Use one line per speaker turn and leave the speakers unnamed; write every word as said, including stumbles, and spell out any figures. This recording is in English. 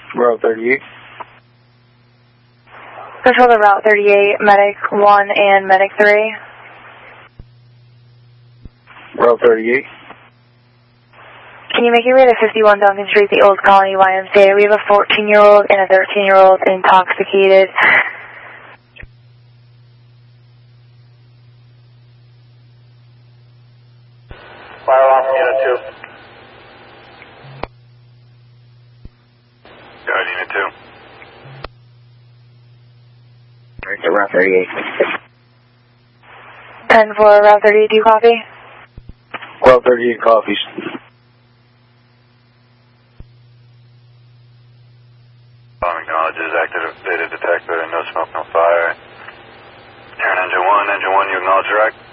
Route thirty-eight.
Control to Route thirty-eight, Medic one and Medic three.
Route thirty-eight.
Can you make your way to fifty-one Duncan Street, the Old Colony Y M C A? We have a fourteen-year-old and a thirteen-year-old intoxicated.
Fire off Unit two.
Go ahead, Unit two.
Right to Route thirty-eight.
ten for Route thirty-eight, do you copy?
Route thirty-eight copies.
Bomb acknowledges activated detector, no smoke, no fire. Turn engine one, engine one, you acknowledge direct.